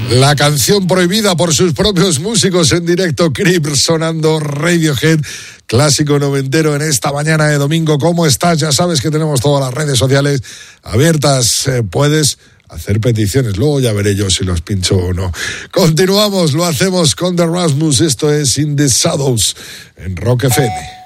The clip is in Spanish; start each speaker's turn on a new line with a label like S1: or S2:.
S1: La canción prohibida por sus propios músicos en directo, Creep, sonando Radiohead, clásico noventero en esta mañana de domingo. ¿Cómo estás? Ya sabes que tenemos todas las redes sociales abiertas. Puedes hacer peticiones, luego ya veré yo si los pincho o no. Continuamos, lo hacemos con The Rasmus. Esto es In the Shadows en Rock FM.